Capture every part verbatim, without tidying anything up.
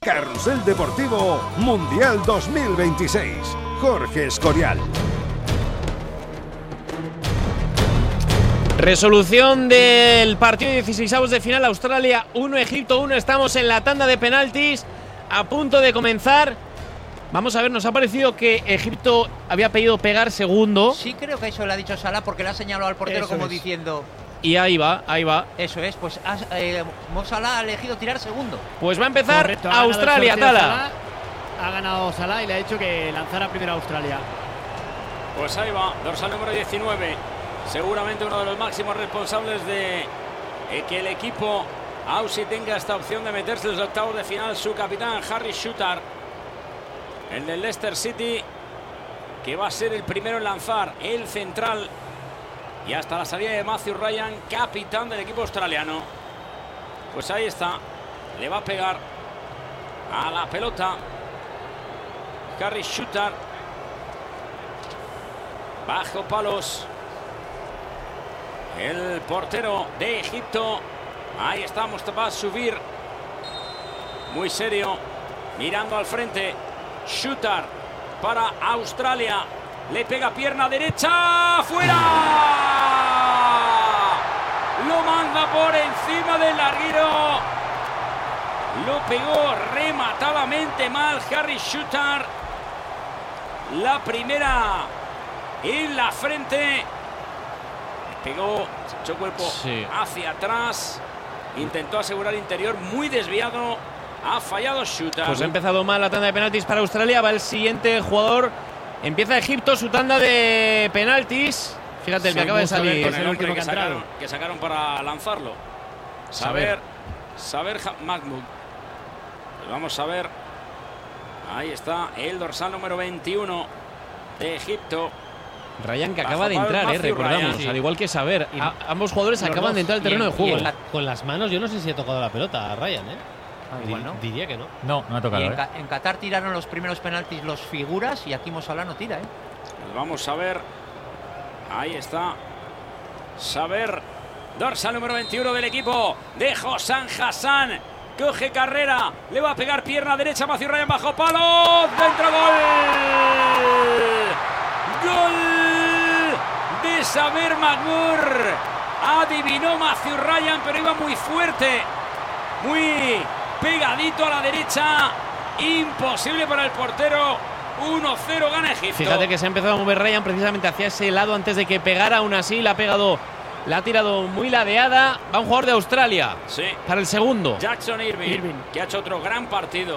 Carrusel Deportivo Mundial dos mil veintiséis. Jorge Escorial. Resolución del partido de dieciseisavos de final. Australia uno, Egipto uno. Estamos en la tanda de penaltis, a punto de comenzar. Vamos a ver, nos ha parecido que Egipto había pedido pegar segundo. Sí, creo que eso le ha dicho Salah, porque le ha señalado al portero Eso como es. diciendo... Y ahí va, ahí va. Eso es, pues has, eh, Mo Salah ha elegido tirar segundo. Pues va a empezar Correcto, ha Australia, ganado el sorteo Tala. Salah, ha ganado Salah y le ha dicho que lanzara primero a Australia. Pues ahí va, dorsal número diecinueve. Seguramente uno de los máximos responsables de eh, que el equipo Aussie tenga esta opción de meterse en los octavos de final. Su capitán, Harry Shooter, el del Leicester City, que va a ser el primero en lanzar, el central. Y hasta la salida de Matthew Ryan, capitán del equipo australiano. Pues ahí está, le va a pegar a la pelota Harry Shooter. Bajo palos el portero de Egipto. Ahí está Mustafa Subir, muy serio, mirando al frente. Shooter para Australia, le pega pierna derecha, fuera, lo manda por encima del larguero, lo pegó rematadamente mal Harry Shooter. La primera en la frente, pegó, se echó cuerpo sí. hacia atrás, intentó asegurar interior, muy desviado, ha fallado Shooter. Pues ha empezado mal la tanda de penaltis para Australia. Va el siguiente jugador. Empieza Egipto su tanda de penaltis. Fíjate, el que acaba de salir. Con el hombre que sacaron, que sacaron para lanzarlo. Saber, Saber Mahmoud. Pues vamos a ver. Ahí está el dorsal número veintiuno de Egipto. Ryan, que acaba de entrar, eh, recordamos, Ryan, sí. al igual que Saber. A, ambos jugadores acaban dos. de entrar al terreno en, de juego. La, con las manos, yo no sé si ha tocado la pelota a Ryan, ¿eh? Ah, igual no. Diría que no. No, no ha tocado. Y en, ¿eh? Ca en Qatar tiraron los primeros penaltis los figuras y aquí Mo Salah no tira, ¿eh? Pues vamos a ver. Ahí está Saber, dorsal número veintiuno del equipo de Hossam Hassan. Coge carrera, le va a pegar pierna derecha, Matthew Ryan bajo palo, dentro, gol. Gol de Saber Mahmoud. Adivinó Matthew Ryan, pero iba muy fuerte, muy pegadito a la derecha. Imposible para el portero. uno cero gana Egipto. Fíjate que se ha empezado a mover Ryan precisamente hacia ese lado antes de que pegara. Aún así, la ha pegado, la ha tirado muy ladeada. Va un jugador de Australia. Sí. Para el segundo. Jackson Irving, Irving, que ha hecho otro gran partido.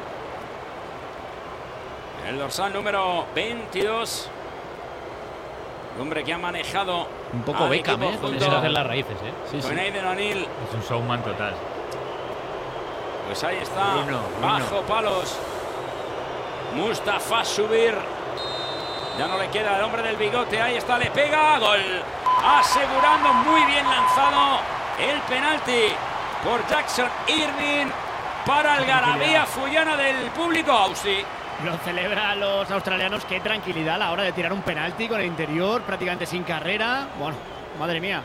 El dorsal número veintidós. El hombre que ha manejado un poco Beckham, ¿eh? Con hacer las raíces, ¿eh? Sí, sí. Con Aiden O'Neill. Es un showman total. Pues ahí está, Bruno, bajo Bruno. palos. Mustafa Subir. Ya no le queda el hombre del bigote. Ahí está, le pega. Gol. Asegurando, muy bien lanzado el penalti por Jackson Irving para algarabía fullana del público Aussie. lo celebran los australianos. Qué tranquilidad a la hora de tirar un penalti con el interior, prácticamente sin carrera. Bueno, madre mía.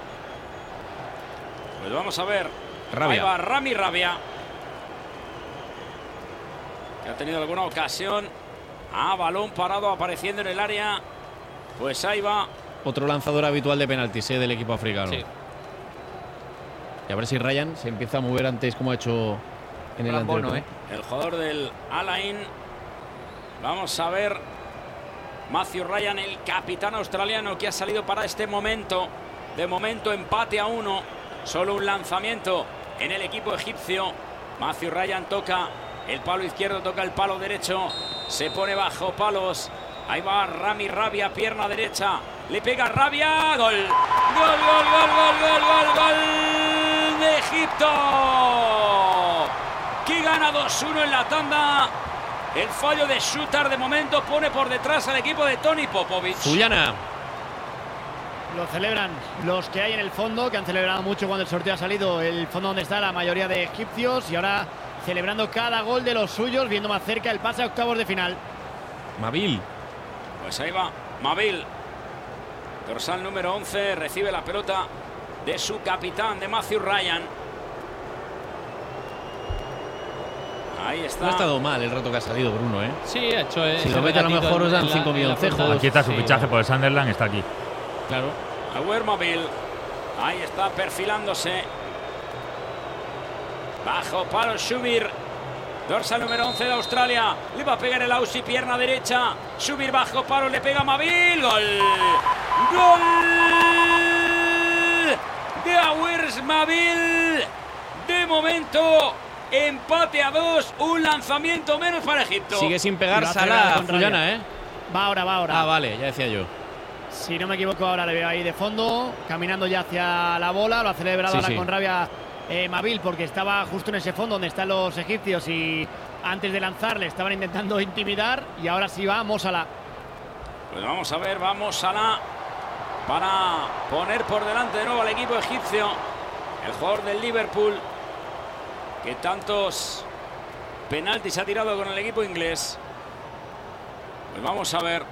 Pues vamos a ver. Rabia. Ahí va Rami Rabia, que ha tenido alguna ocasión a balón parado apareciendo en el área. Pues ahí va. Otro lanzador habitual de penaltis, ¿eh? Del equipo africano. Sí. Y a ver si Ryan se empieza a mover antes como ha hecho en el anterior. Bono, ¿eh? El jugador del Alain. Vamos a ver. Matthew Ryan, el capitán australiano, que ha salido para este momento. De momento empate a uno. Solo un lanzamiento en el equipo egipcio. Matthew Ryan toca el palo izquierdo, toca el palo derecho. Se pone bajo palos. Ahí va Rami Rabia, pierna derecha. Le pega Rabia. Gol. Gol, gol, gol, gol, gol, gol, gol de Egipto, que gana dos uno en la tanda. El fallo de Shooter de momento pone por detrás al equipo de Tony Popovic. Fullana. Lo celebran los que hay en el fondo, que han celebrado mucho cuando el sorteo ha salido, el fondo donde está la mayoría de egipcios, y ahora celebrando cada gol de los suyos, viendo más cerca el pase a octavos de final. Mabil. Pues ahí va Mabil, dorsal número once, recibe la pelota de su capitán, de Matthew Ryan. Ahí está. No ha estado mal el rato que ha salido Bruno, ¿eh? Sí, ha hecho. Si lo mete a lo mejor os dan cinco milloncejos. Aquí está su Sí. fichaje por el Sunderland, está aquí. Claro. Awermobile. Ahí está perfilándose. Bajo palo Schubir. Dorsal número once de Australia. Le va a pegar el Aussie, pierna derecha. Schubir bajo palo, le pega Mavil. Gol. Gol de Awermobile. De momento, empate a dos. Un lanzamiento menos para Egipto. Sigue sin pegar Lo hace Salah, con rabia. Fullana, ¿eh? Va ahora, va ahora. Ah, vale, ya decía yo. Si no me equivoco, ahora le veo ahí de fondo, caminando ya hacia la bola. Lo ha celebrado Sí, ahora sí. con rabia eh, Mavil, porque estaba justo en ese fondo donde están los egipcios y antes de lanzar le estaban intentando intimidar. Y ahora sí va Mo Salah. Pues vamos a ver, vamos Salah para poner por delante de nuevo al equipo egipcio. El jugador del Liverpool, que tantos penaltis ha tirado con el equipo inglés. Pues vamos a ver.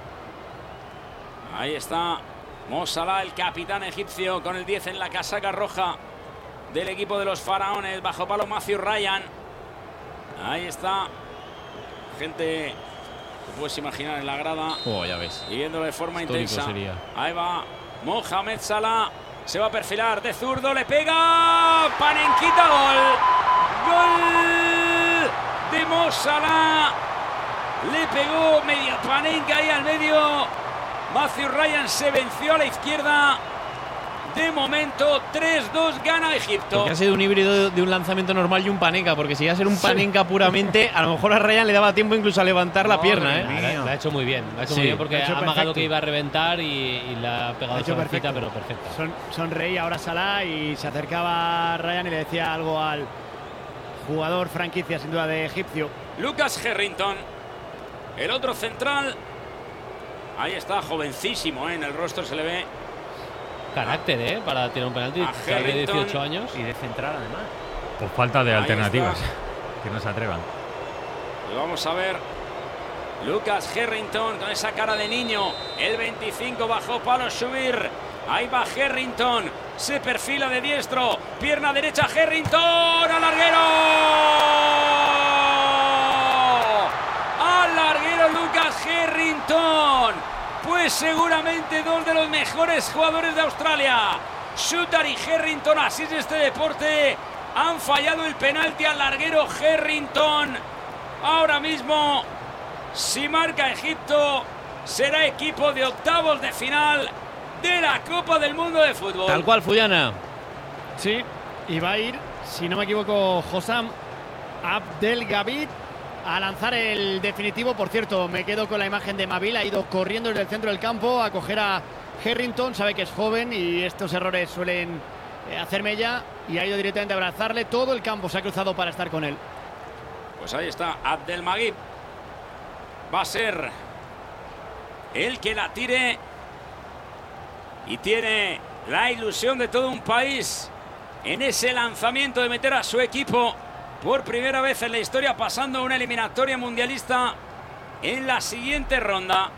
Ahí está Mo Salah, el capitán egipcio, con el diez en la casaca roja del equipo de los faraones. Bajo palo Matthew Ryan. Ahí está. Gente, te puedes imaginar en la grada. Oh, ya ves. Y viendo de forma Histórico intensa. sería. Ahí va Mohamed Salah. Se va a perfilar de zurdo. Le pega. Panenquita. Gol. Gol de Mo Salah. Le pegó media panenca ahí al medio. Matthew Ryan se venció a la izquierda. De momento, tres dos gana Egipto. Porque ha sido un híbrido de un lanzamiento normal y un panenca. Porque si iba a ser un panenca puramente, a lo mejor a Ryan le daba tiempo incluso a levantar la pierna, ¿eh? Lo ha hecho muy bien. Lo ha hecho Sí. muy bien porque Lo ha hecho ha amagado perfecto. que iba a reventar y, y la ha pegado Lo ha hecho suavecita, perfecto. pero perfecta. Son, sonreía ahora Salah y se acercaba a Ryan y le decía algo al jugador franquicia, sin duda, de egipcio. Lucas Harrington, el otro central. Ahí está, jovencísimo, ¿eh? En el rostro se le ve. Carácter, ¿eh? Para tirar un penalti. A Tiene Harrington. dieciocho años. Y de central, además. Por falta de Ahí alternativas. está. Que no se atrevan. Pues vamos a ver. Lucas Harrington con esa cara de niño. El veinticinco bajo palo Schubir. Ahí va Harrington. Se perfila de diestro. Pierna derecha Harrington. ¡Al larguero! ¡Al larguero Lucas Harrington! Pues seguramente dos de los mejores jugadores de Australia. Shooter y Harrington, así es este deporte. Han fallado el penalti al larguero Harrington. Ahora mismo, si marca Egipto, será equipo de octavos de final de la Copa del Mundo de Fútbol. Tal cual, Fullana. Sí, y va a ir, si no me equivoco, Hossam Abdelgabid a lanzar el definitivo. Por cierto, me quedo con la imagen de Mavil. Ha ido corriendo desde el centro del campo a coger a Harrington. Sabe que es joven y estos errores suelen eh, hacer mella. Y ha ido directamente a abrazarle. Todo el campo se ha cruzado para estar con él. Pues ahí está Abdelmagib. Va a ser el que la tire. Y tiene la ilusión de todo un país en ese lanzamiento de meter a su equipo por primera vez en la historia, pasando una eliminatoria mundialista en la siguiente ronda.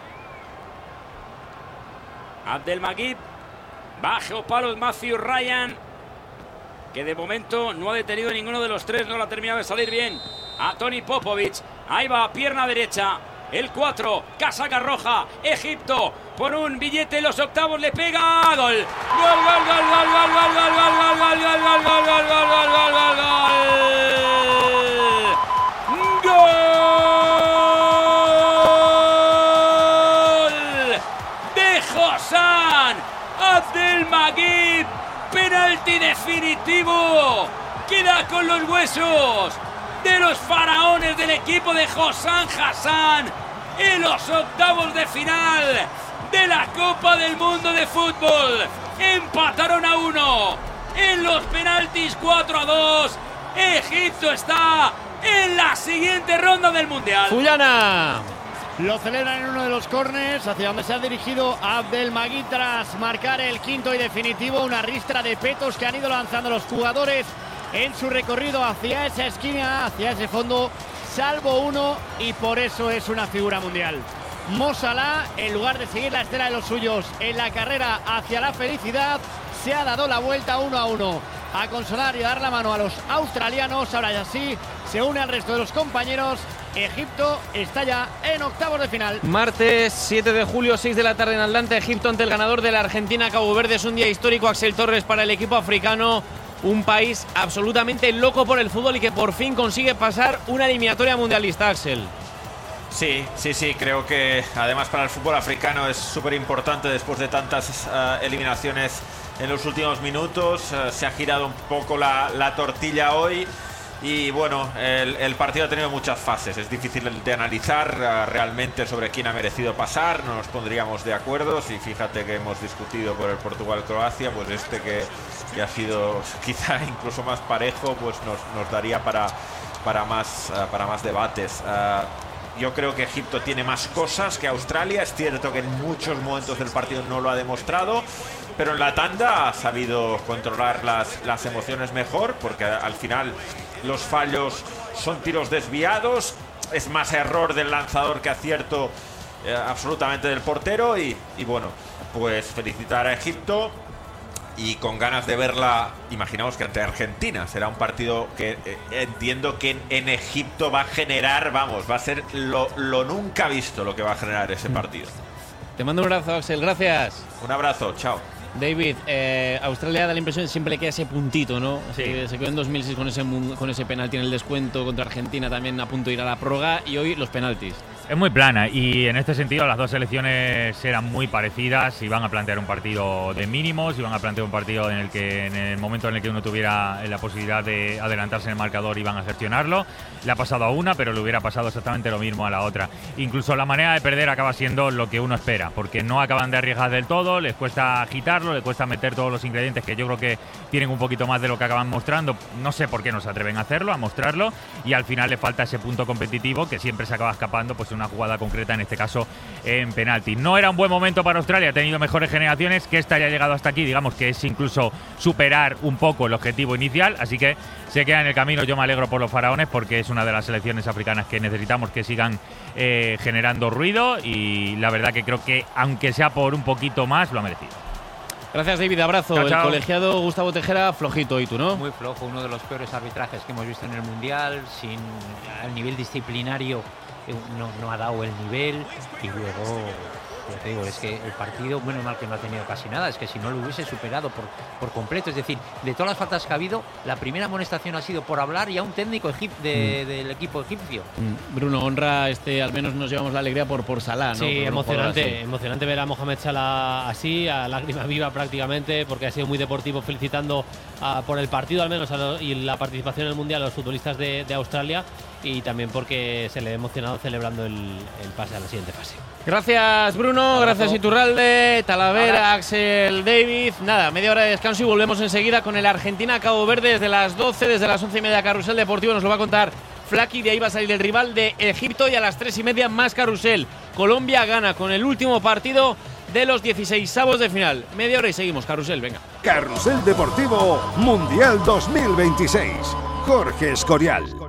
Abdelmagib, bajo palos Matthew Ryan, que de momento no ha detenido ninguno de los tres, no lo ha terminado de salir bien. A Tony Popovic, ahí va, pierna derecha, el cuatro, casaca roja, Egipto, por un billete en los octavos, le pega, gol, gol, gol, gol, gol, gol, gol, gol, gol, gol, gol, gol, gol, gol, gol, gol, gol, gol, gol de Hossam Abdelmagib, penalti definitivo, queda con los huesos de los faraones del equipo de Hossam Hassan en los octavos de final de la Copa del Mundo de Fútbol. Empataron a uno en los penaltis, cuatro a dos. Egipto está en la siguiente ronda del Mundial. Fullana. Lo celebran en uno de los córners, hacia donde se ha dirigido Abdelmagib tras marcar el quinto y definitivo. Una ristra de petos que han ido lanzando los jugadores en su recorrido hacia esa esquina, hacia ese fondo, salvo uno, y por eso es una figura mundial. Mo Salah, en lugar de seguir la estela de los suyos en la carrera hacia la felicidad, se ha dado la vuelta uno a uno. a consolar y a dar la mano a los australianos. Ahora ya sí, se une al resto de los compañeros. Egipto está ya en octavos de final. Martes siete de julio, seis de la tarde en Atlanta, Egipto ante el ganador de la Argentina, Cabo Verde. Es un día histórico, Axel Torres, para el equipo africano. Un país absolutamente loco por el fútbol y que por fin consigue pasar una eliminatoria mundialista, Axel. Sí, sí, sí, creo que además para el fútbol africano es súper importante después de tantas uh, eliminaciones en los últimos minutos. Uh, se ha girado un poco la, la tortilla hoy. Y bueno, el, el partido ha tenido muchas fases. Es difícil de analizar uh, realmente sobre quién ha merecido pasar. No nos pondríamos de acuerdo. Si fíjate que hemos discutido por el Portugal-Croacia, pues este que, que ha sido quizá incluso más parejo, pues nos, nos daría para, para, más, uh, para más debates. Uh, Yo creo que Egipto tiene más cosas que Australia. Es cierto que en muchos momentos del partido no lo ha demostrado, pero en la tanda ha sabido controlar las, las emociones mejor, porque al final los fallos son tiros desviados. Es más error del lanzador que acierto eh, absolutamente del portero. Y, y bueno, pues felicitar a Egipto. Y con ganas de verla, imaginamos que ante Argentina será un partido que eh, entiendo que en, en Egipto va a generar, vamos, va a ser lo, lo nunca visto lo que va a generar ese partido. Te mando un abrazo, Axel, gracias. Un abrazo, chao. David, eh, Australia da la impresión de que siempre le queda ese puntito, ¿no? Sí. Se, se quedó en dos mil seis con ese, con ese penalti en el descuento contra Argentina, también a punto de ir a la prórroga, y hoy los penaltis. Es muy plana y en este sentido las dos selecciones eran muy parecidas. Iban a plantear un partido de mínimos, iban a plantear un partido en el que en el momento en el que uno tuviera la posibilidad de adelantarse en el marcador iban a gestionarlo. Le ha pasado a una, pero le hubiera pasado exactamente lo mismo a la otra. Incluso la manera de perder acaba siendo lo que uno espera, porque no acaban de arriesgar del todo, les cuesta agitarlo, les cuesta meter todos los ingredientes que yo creo que tienen un poquito más de lo que acaban mostrando. No sé por qué no se atreven a hacerlo, a mostrarlo, y al final le falta ese punto competitivo que siempre se acaba escapando, pues una jugada concreta, en este caso en penalti. No era un buen momento para Australia, ha tenido mejores generaciones, que esta ya ha llegado hasta aquí, digamos que es incluso superar un poco el objetivo inicial, así que se queda en el camino. Yo me alegro por los faraones porque es una de las selecciones africanas que necesitamos que sigan eh, generando ruido, y la verdad que creo que aunque sea por un poquito más lo ha merecido. Gracias, David, abrazo. Chao, chao. El colegiado Gustavo Tejera, flojito, ¿y tú, no? Muy flojo, uno de los peores arbitrajes que hemos visto en el Mundial, sin el nivel disciplinario. No, no ha dado el nivel, y luego, ya te digo, es que el partido, bueno, mal que no ha tenido casi nada, es que si no lo hubiese superado por, por completo, es decir, de todas las faltas que ha habido, la primera amonestación ha sido por hablar y a un técnico egip de, mm. del equipo egipcio. Mm. Bruno, honra, este, al menos nos llevamos la alegría por, por Salah, ¿no? Sí, por emocionante, emocionante ver a Mohamed Salah así, a lágrima viva prácticamente, porque ha sido muy deportivo, felicitando a, por el partido al menos a lo, y la participación en el Mundial a los futbolistas de, de Australia, y también porque se le ha emocionado celebrando el, el pase a la siguiente fase. Gracias, Bruno. Abrazo. Gracias, Iturralde, Talavera, Ahora. Axel, David. Nada, media hora de descanso y volvemos enseguida con el Argentina-Cabo Verde desde las doce, desde las once y media. Carrusel Deportivo nos lo va a contar Flaky. De ahí va a salir el rival de Egipto, y a las tres y media más carrusel. Colombia gana con el último partido de los dieciseisavos de final. Media hora y seguimos. Carrusel, venga. Carrusel Deportivo Mundial dos mil veintiséis. Jorge Escorial.